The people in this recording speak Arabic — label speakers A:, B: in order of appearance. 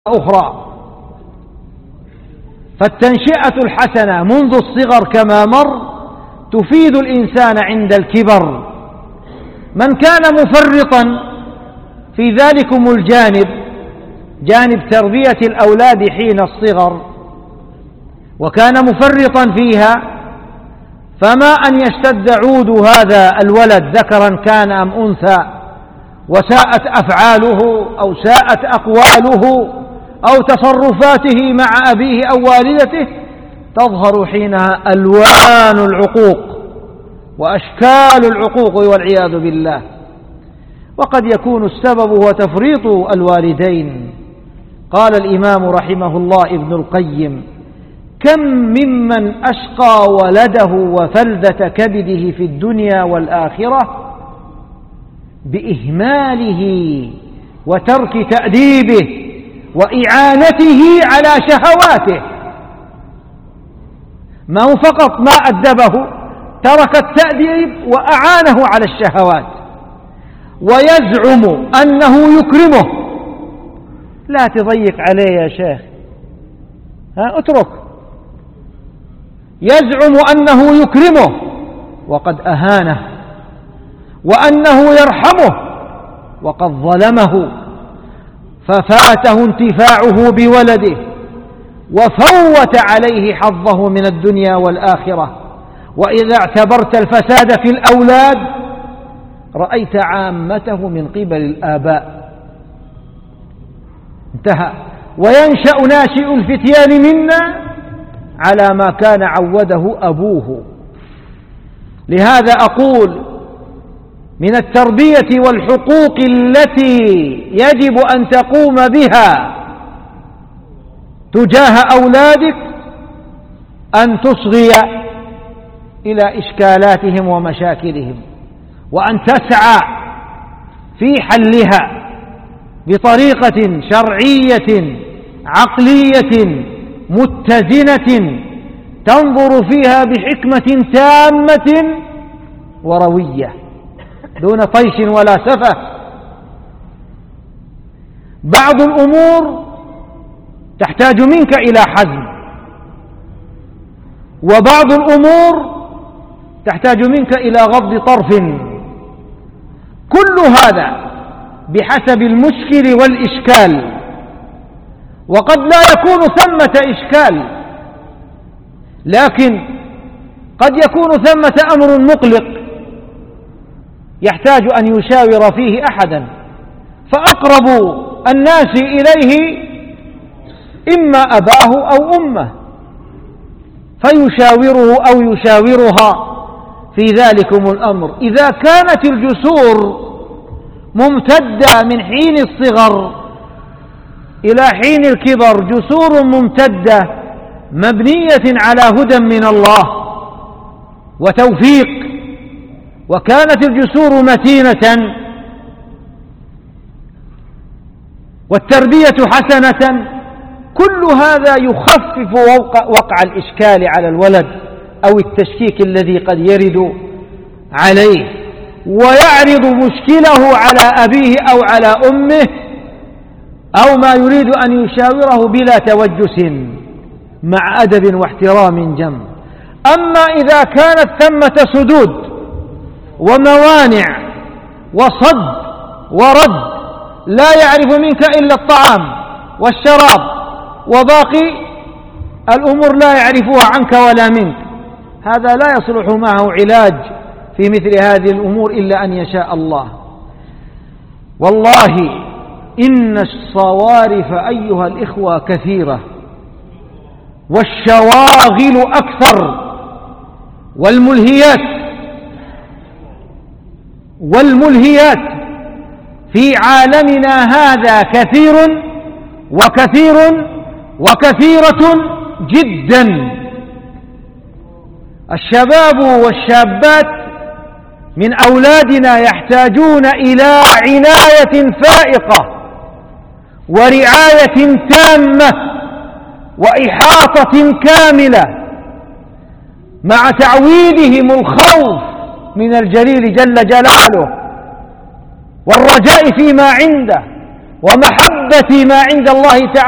A: أخرى. فالتنشئة الحسنة منذ الصغر كما مر تفيد الإنسان عند الكبر. من كان مفرطا في ذلكم الجانب، جانب تربية الأولاد حين الصغر، وكان مفرطا فيها، فما أن يشتد عود هذا الولد ذكرا كان أم أنثى وساءت أفعاله أو ساءت أقواله أو تصرفاته مع أبيه أو والدته، تظهر حينها ألوان العقوق وأشكال العقوق والعياذ بالله. وقد يكون السبب هو تفريط الوالدين. قال الإمام رحمه الله ابن القيم: كم ممن أشقى ولده وفلذة كبده في الدنيا والآخرة بإهماله وترك تأديبه وإعانته على شهواته. ما هو فقط ما أدبه، ترك التأديب وأعانه على الشهوات، ويزعم أنه يكرمه. لا تضيق عليه يا شيخ، اترك. يزعم أنه يكرمه وقد أهانه، وأنه يرحمه وقد ظلمه، ففاته انتفاعه بولده وفوت عليه حظه من الدنيا والآخرة. وإذا اعتبرت الفساد في الأولاد رأيت عامته من قبل الآباء. انتهى. وينشأ ناشئ الفتيان منا على ما كان عوده أبوه. لهذا أقول: من التربية والحقوق التي يجب أن تقوم بها تجاه أولادك أن تصغي إلى إشكالاتهم ومشاكلهم، وأن تسعى في حلها بطريقة شرعية عقلية متزنة تنظر فيها بحكمة تامة وروية دون طيش ولا سفه. بعض الأمور تحتاج منك إلى حزم، وبعض الأمور تحتاج منك إلى غض طرف. كل هذا بحسب المشكل والإشكال، وقد لا يكون ثمة إشكال، لكن قد يكون ثمة أمر مقلق يحتاج أن يشاور فيه أحدا، فأقرب الناس إليه إما أباه أو أمه، فيشاوره أو يشاورها في ذلكم الأمر. إذا كانت الجسور ممتدة من حين الصغر إلى حين الكبر، جسور ممتدة مبنية على هدى من الله وتوفيق، وكانت الجسور متينة والتربية حسنة، كل هذا يخفف وقع الإشكال على الولد أو التشكيك الذي قد يرد عليه، ويعرض مشكله على أبيه أو على أمه أو ما يريد أن يشاوره بلا توجس، مع أدب واحترام جم. أما إذا كانت ثمة سدود وموانع وصد ورد، لا يعرف منك إلا الطعام والشراب، وباقي الأمور لا يعرفها عنك ولا منك، هذا لا يصلح معه علاج في مثل هذه الأمور إلا أن يشاء الله. والله إن الصوارف أيها الإخوة كثيرة، والشواغل أكثر، والملهيات في عالمنا هذا كثير وكثيرة جدا. الشباب والشابات من أولادنا يحتاجون إلى عناية فائقة ورعاية تامة وإحاطة كاملة، مع تعويدهم الخوف من الجليل جل جلاله والرجاء فيما عنده ومحبة ما عند الله تعالى.